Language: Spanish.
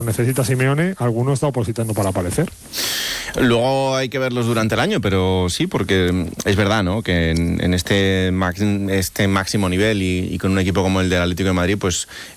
necesita Simeone, alguno está opositando para aparecer. Luego hay que verlos durante el año, pero sí, porque es verdad, ¿no?, que en este máximo nivel y con un equipo como el del Atlético de Madrid, pues